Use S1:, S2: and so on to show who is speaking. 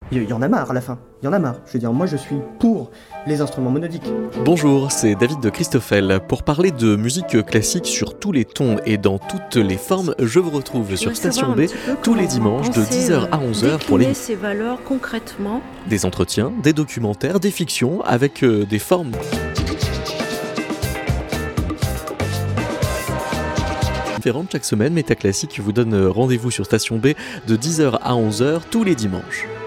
S1: Il y en a marre à la fin. Il y en a marre. Je veux dire, moi je suis pour les instruments monodiques.
S2: Bonjour, c'est David de Christoffel. Pour parler de musique classique sur tous les tons et dans toutes les formes, je vous retrouve sur Station B tous les dimanches de 10h à 11h pour les
S3: ces valeurs concrètement.
S2: Des entretiens, des documentaires, des fictions avec des formes différentes chaque semaine. Métaclassique vous donne rendez-vous sur Station B de 10h à 11h tous les dimanches.